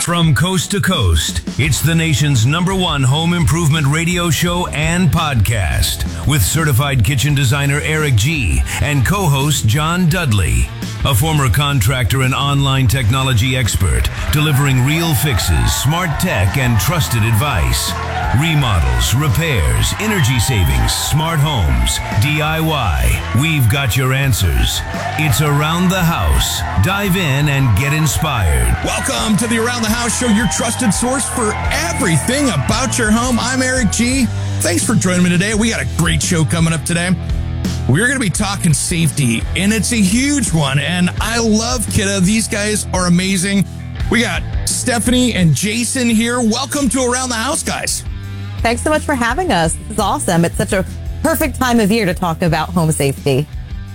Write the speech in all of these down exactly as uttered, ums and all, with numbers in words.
From coast to coast, it's the nation's number one home improvement radio show and podcast with certified kitchen designer Eric G. and co-host John Dudley, a former contractor and online technology expert, delivering real fixes, smart tech, and trusted advice. Remodels, repairs, energy savings, smart homes, D I Y. We've got your answers. It's Around the House. Dive in and get inspired. Welcome to the Around the House Show, your trusted source for everything about your home. I'm Eric G. Thanks for joining me today. We got a great show coming up today. We're going to be talking safety, and it's a huge one. And I love Kidda. These guys are amazing. We got Stephanie and Jason here. Welcome to Around the House, guys. Thanks so much for having us. This is awesome. It's such a perfect time of year to talk about home safety.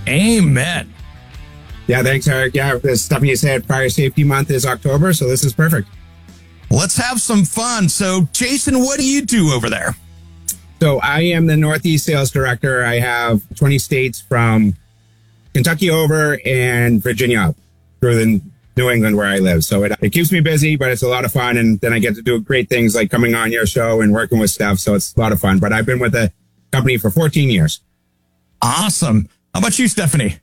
Amen. Yeah, thanks, Eric. Yeah, as Stephanie said, Fire Safety Month is October, so this is perfect. Let's have some fun. So, Jason, what do you do over there? So I am the Northeast Sales Director. I have twenty states from Kentucky over and Virginia up through the New England where I live. So it, it keeps me busy, but it's a lot of fun. And then I get to do great things like coming on your show and working with Steph. So it's a lot of fun. But I've been with the company for fourteen years. Awesome. How about you, Stephanie?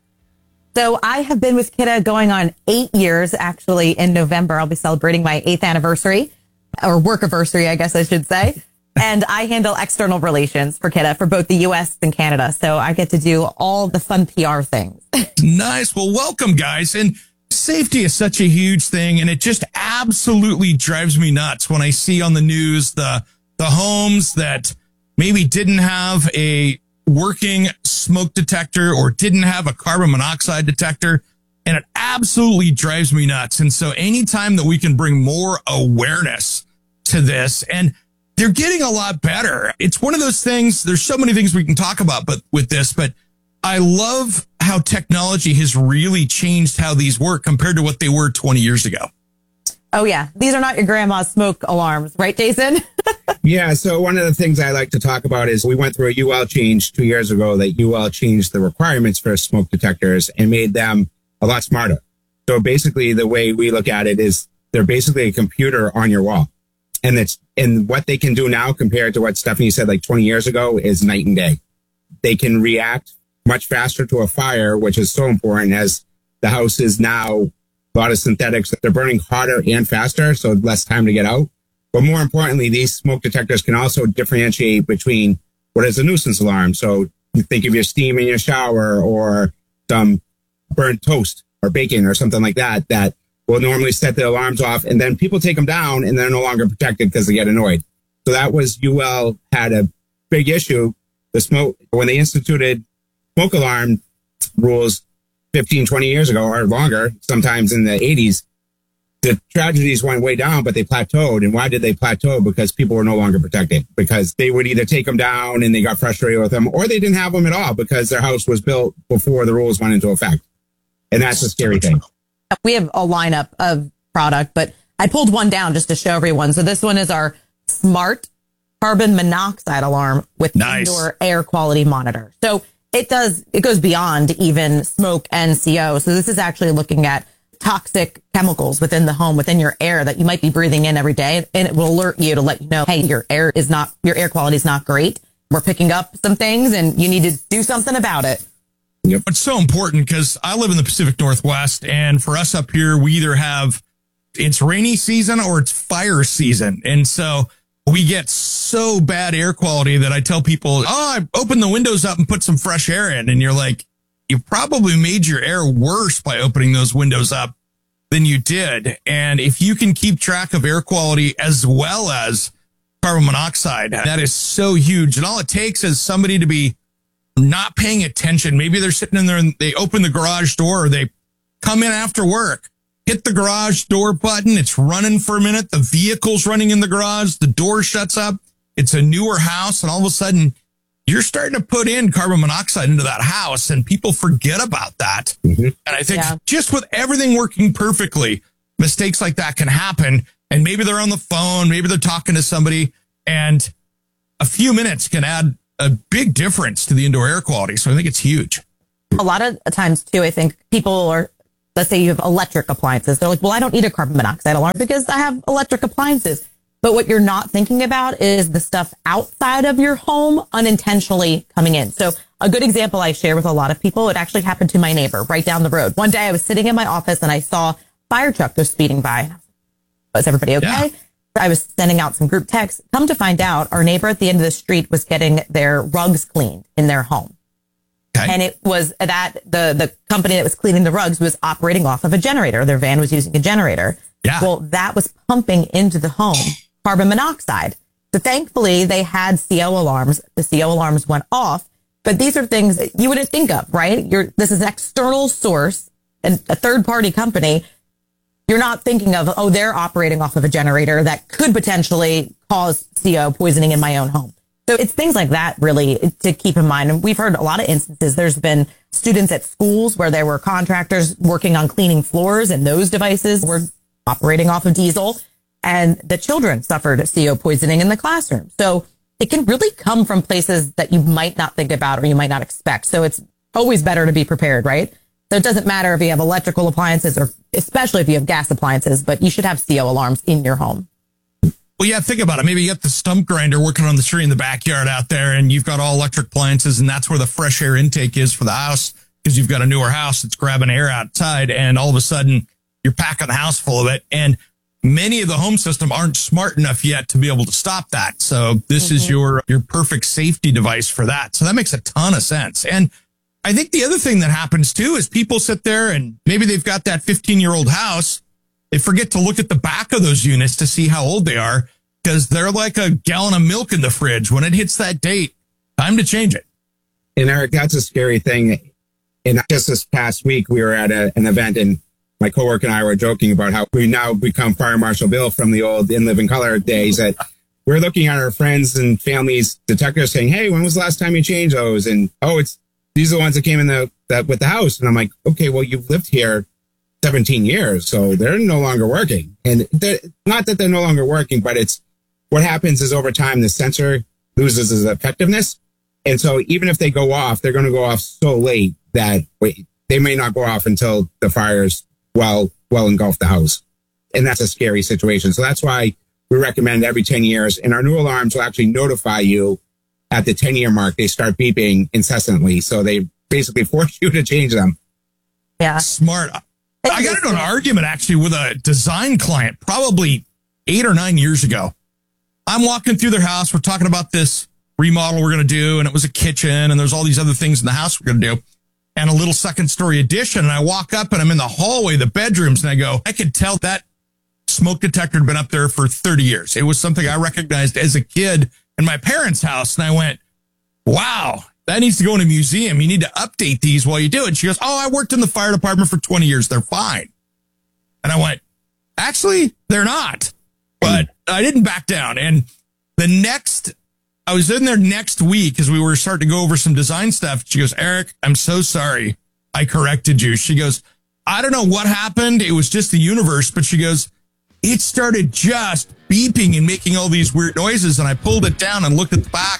So I have been with Kidda going on eight years, actually, in November. I'll be celebrating my eighth anniversary, or work anniversary, I guess I should say. And I handle external relations for Kidda for both the U S and Canada. So I get to do all the fun P R things. Nice. Well, welcome, guys. And safety is such a huge thing, and it just absolutely drives me nuts when I see on the news the the homes that maybe didn't have a working smoke detector or didn't have a carbon monoxide detector, and it absolutely drives me nuts. And so anytime that we can bring more awareness to this, and they're getting a lot better. It's one of those things, there's so many things we can talk about but with this, but I love how technology has really changed how these work compared to what they were twenty years ago. Oh, yeah. These are not your grandma's smoke alarms, right, Jason? Yeah. So one of the things I like to talk about is we went through a U L change two years ago that U L changed the requirements for smoke detectors and made them a lot smarter. So basically the way we look at it is they're basically a computer on your wall. And it's, and what they can do now compared to what Stephanie said like twenty years ago is night and day. They can react much faster to a fire, which is so important as the house is now a lot of synthetics. They're burning hotter and faster, so less time to get out. But more importantly, these smoke detectors can also differentiate between what is a nuisance alarm. So you think of your steam in your shower or some burnt toast or bacon or something like that, that will normally set the alarms off, and then people take them down and they're no longer protected because they get annoyed. So that was, U L had a big issue. The smoke, when they instituted smoke alarm rules fifteen, twenty years ago or longer, sometimes in the eighties, the tragedies went way down, but they plateaued. And why did they plateau? Because people were no longer protected, because they would either take them down and they got frustrated with them, or they didn't have them at all because their house was built before the rules went into effect. And that's a scary thing. We have a lineup of product, but I pulled one down just to show everyone. So this one is our smart carbon monoxide alarm with nice. Indoor air quality monitor. So it does, it goes beyond even smoke and C O. So this is actually looking at toxic chemicals within the home, within your air that you might be breathing in every day. And it will alert you to let you know, hey, your air is not, your air quality is not great. We're picking up some things and you need to do something about it. Yep. It's so important because I live in the Pacific Northwest, and for us up here, we either have it's rainy season or it's fire season. And so we get so bad air quality that I tell people, oh, I opened the windows up and put some fresh air in. And you're like, you probably made your air worse by opening those windows up than you did. And if you can keep track of air quality as well as carbon monoxide, that is so huge. And all it takes is somebody to be not paying attention. Maybe they're sitting in there and they open the garage door, or they come in after work, hit the garage door button. It's running for a minute. The vehicle's running in the garage. The door shuts up. It's a newer house. And all of a sudden you're starting to put in carbon monoxide into that house, and people forget about that. Mm-hmm. And I think yeah. just with everything working perfectly, mistakes like that can happen. And maybe they're on the phone, maybe they're talking to somebody, and a few minutes can add a big difference to the indoor air quality. So I think it's huge. A lot of times too, I think people are let's say you have electric appliances. They're like, well, I don't need a carbon monoxide alarm because I have electric appliances. But what you're not thinking about is the stuff outside of your home unintentionally coming in. So a good example I share with a lot of people, it actually happened to my neighbor right down the road. One day I was sitting in my office and I saw a fire truck go speeding by. Was everybody okay? Yeah. I was sending out some group texts. Come to find out, our neighbor at the end of the street was getting their rugs cleaned in their home. Okay. And it was that the, the company that was cleaning the rugs was operating off of a generator. Their van was using a generator. Yeah. Well, that was pumping into the home carbon monoxide. So thankfully they had C O alarms. The C O alarms went off, but these are things that you wouldn't think of, right? You're, this is an external source and a third party company. You're not thinking of, oh, they're operating off of a generator that could potentially cause C O poisoning in my own home. So it's things like that really to keep in mind. And we've heard a lot of instances. There's been students at schools where there were contractors working on cleaning floors and those devices were operating off of diesel. And the children suffered C O poisoning in the classroom. So it can really come from places that you might not think about or you might not expect. So it's always better to be prepared, right? So it doesn't matter if you have electrical appliances or especially if you have gas appliances, but you should have C O alarms in your home. Well, yeah, think about it. Maybe you got the stump grinder working on the tree in the backyard out there and you've got all electric appliances and that's where the fresh air intake is for the house because you've got a newer house that's grabbing air outside and all of a sudden you're packing the house full of it. And many of the home system aren't smart enough yet to be able to stop that. So this mm-hmm. is your, your perfect safety device for that. So that makes a ton of sense. And I think the other thing that happens too is people sit there and maybe they've got that fifteen year old house. They forget to look at the back of those units to see how old they are because they're like a gallon of milk in the fridge. When it hits that date, time to change it. And Eric, that's a scary thing. And just this past week, we were at a, an event and my coworker and I were joking about how we now become Fire Marshal Bill from the old In Living Color days that we're looking at our friends and families detectors saying, hey, when was the last time you changed those? And, oh, it's these are the ones that came in the that with the house. And I'm like, okay, well, you've lived here seventeen years, so they're no longer working. And not that they're no longer working, but it's what happens is over time, the sensor loses its effectiveness. And so even if they go off, they're going to go off so late that wait, they may not go off until the fires well, well engulf the house. And that's a scary situation. So that's why we recommend every ten years. And our new alarms will actually notify you at the ten year mark. They start beeping incessantly. So they basically force you to change them. Yeah. Smart. I got into an argument actually with a design client probably eight or nine years ago. I'm walking through their house. We're talking about this remodel we're going to do. And it was a kitchen and there's all these other things in the house we're going to do. And a little second story addition. And I walk up and I'm in the hallway, the bedrooms, and I go, I could tell that smoke detector had been up there for thirty years. It was something I recognized as a kid in my parents' house. And I went, wow, that needs to go in a museum. You need to update these while you do it. She goes, oh, I worked in the fire department for twenty years. They're fine. And I went, actually, they're not. But I didn't back down. And the next I was in there next week as we were starting to go over some design stuff. She goes, Eric, I'm so sorry. I corrected you. She goes, I don't know what happened. It was just the universe. But she goes, it started just beeping and making all these weird noises. And I pulled it down and looked at the back.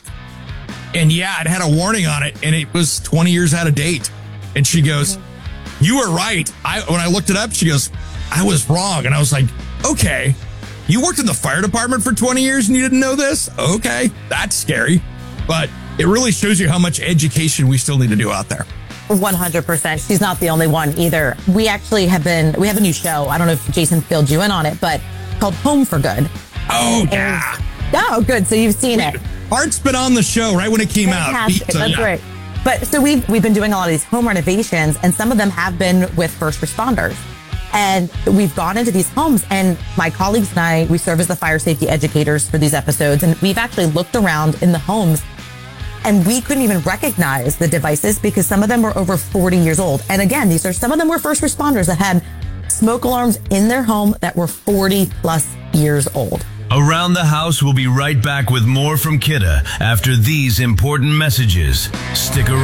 And yeah, it had a warning on it. And it was twenty years out of date. And she goes, you were right. I when I looked it up, she goes, I was wrong. And I was like, okay. You worked in the fire department for twenty years and you didn't know this? Okay, that's scary. But it really shows you how much education we still need to do out there. one hundred percent. She's not the only one either. We actually have been, we have a new show. I don't know if Jason filled you in on it, but called Home for Good. Oh, yeah. Oh, good. So you've seen it. Art's been on the show right when it came Fantastic. out. So, that's yeah. right. But so we've, we've been doing a lot of these home renovations and some of them have been with first responders. And we've gone into these homes and my colleagues and I, we serve as the fire safety educators for these episodes. And we've actually looked around in the homes and we couldn't even recognize the devices because some of them were over forty years old. And again, these are some of them were first responders that had smoke alarms in their home that were forty plus years old. Around the House will be right back with more from Kidde after these important messages. Stick around.